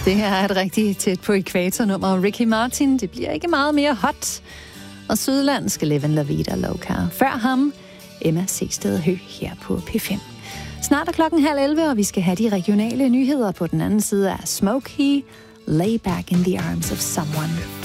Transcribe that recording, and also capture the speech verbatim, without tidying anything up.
Det her er et rigtig tæt på ekvatornummer. Ricky Martin, det bliver ikke meget mere hot. Og Sydland skal leve en la vida loca. Før ham, Emma Segsted Høgh her på P fem. Snart er klokken halv elleve, og vi skal have de regionale nyheder på den anden side af Smokey. Lay back in the arms of someone.